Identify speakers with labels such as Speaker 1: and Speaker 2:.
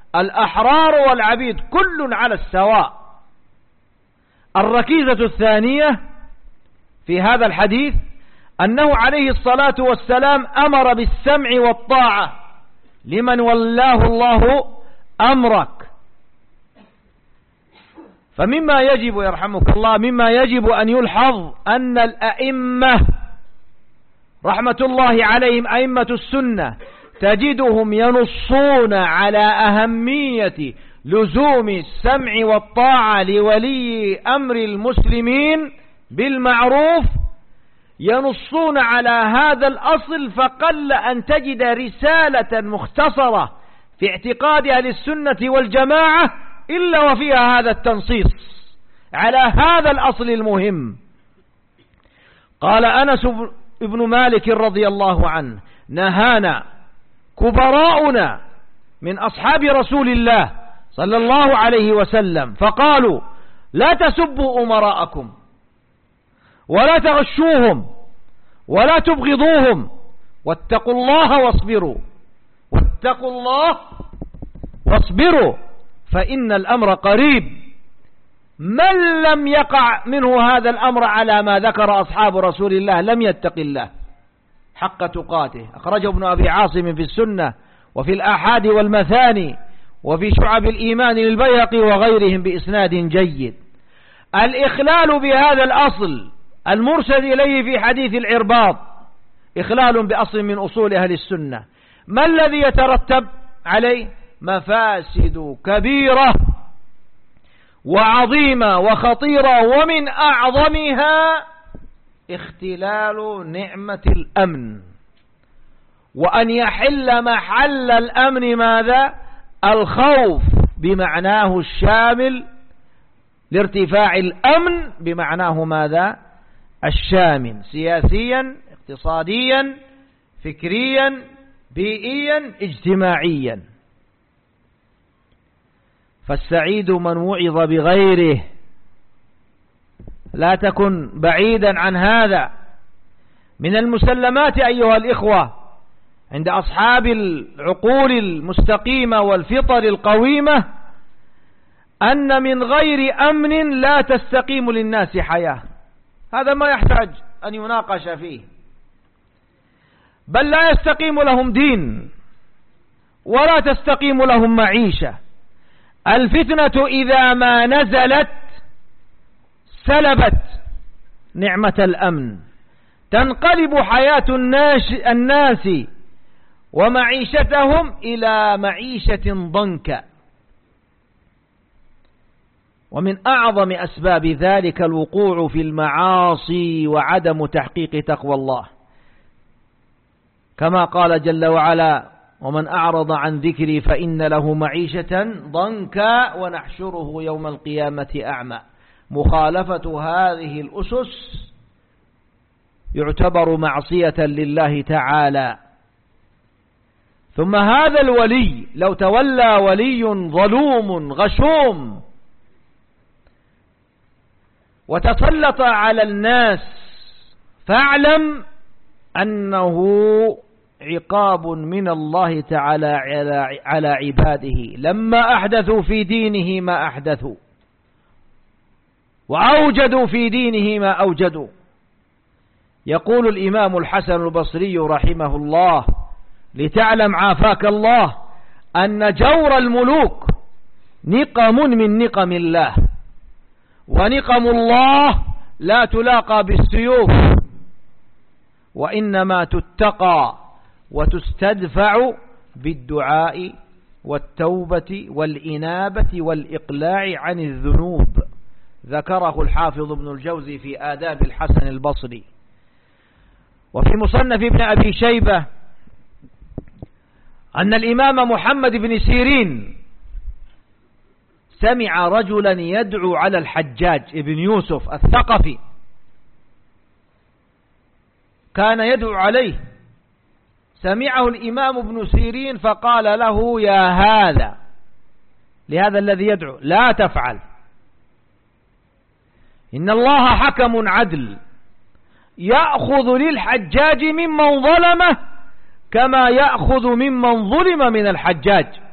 Speaker 1: الأحرار والعبيد كل على السواء. الركيزة الثانية في هذا الحديث أنه عليه الصلاة والسلام أمر بالسمع والطاعة لمن ولاه الله أمرك. فمما يجب يرحمك الله مما يجب أن يلحظ أن الأئمة رحمة الله عليهم أئمة السنة تجدهم ينصون على أهمية لزوم السمع والطاعة لولي أمر المسلمين بالمعروف، ينصون على هذا الأصل، فقل أن تجد رسالة مختصرة في اعتقاد أهل السنة والجماعة إلا وفيها هذا التنصيص على هذا الأصل المهم. قال أنس بن مالك رضي الله عنه: نهانا كبراؤنا من أصحاب رسول الله صلى الله عليه وسلم فقالوا: لا تسبوا أمراءكم ولا تغشوهم ولا تبغضوهم واتقوا الله واصبروا، واتقوا الله واصبروا فإن الأمر قريب. من لم يقع منه هذا الأمر على ما ذكر أصحاب رسول الله لم يتق الله حق تقاته. أخرجه ابن أبي عاصم في السنة وفي الآحاد والمثاني وفي شعب الإيمان للبيهقي وغيرهم بإسناد جيد. الإخلال بهذا الأصل المرشد إليه في حديث العرباض إخلال بأصل من أصول أهل السنة. ما الذي يترتب عليه؟ مفاسد كبيرة وعظيمة وخطيرة، ومن أعظمها اختلال نعمة الأمن، وأن يحل محل الأمن ماذا؟ الخوف بمعناه الشامل، لارتفاع الأمن بمعناه ماذا؟ الشامل، سياسيا اقتصاديا فكريا بيئيا اجتماعيا. فالسعيد من وعظ بغيره، لا تكن بعيدا عن هذا. من المسلمات أيها الإخوة عند أصحاب العقول المستقيمة والفطر القويمة أن من غير أمن لا تستقيم للناس حياة. هذا ما يحتاج أن يناقش فيه، بل لا يستقيم لهم دين ولا تستقيم لهم معيشة. الفتنة إذا ما نزلت سلبت نعمة الأمن، تنقلب حياة الناس ومعيشتهم إلى معيشة ضنكا. ومن أعظم أسباب ذلك الوقوع في المعاصي وعدم تحقيق تقوى الله، كما قال جل وعلا: ومن أعرض عن ذكري فإن له معيشة ضنكا ونحشره يوم القيامة أعمى. مخالفة هذه الأسس يعتبر معصية لله تعالى. ثم هذا الولي لو تولى ولي ظلوم غشوم وتسلط على الناس، فاعلم أنه عقاب من الله تعالى على عباده لما أحدثوا في دينه ما أحدثوا وأوجدوا في دينه ما أوجدوا. يقول الإمام الحسن البصري رحمه الله: لتعلم عافاك الله أن جور الملوك نقم من نقم الله، ونقم الله لا تلاقى بالسيوف، وإنما تتقى وتستدفع بالدعاء والتوبة والإنابة والإقلاع عن الذنوب. ذكره الحافظ ابن الجوزي في آداب الحسن البصري. وفي مصنف ابن أبي شيبة أن الإمام محمد بن سيرين سمع رجلا يدعو على الحجاج ابن يوسف الثقفي، كان يدعو عليه. سمعه الإمام ابن سيرين فقال له: يا هذا، لهذا الذي يدعو، لا تفعل، إن الله حكم عدل يأخذ للحجاج ممن ظلمه كما يأخذ ممن ظلم من الحجاج.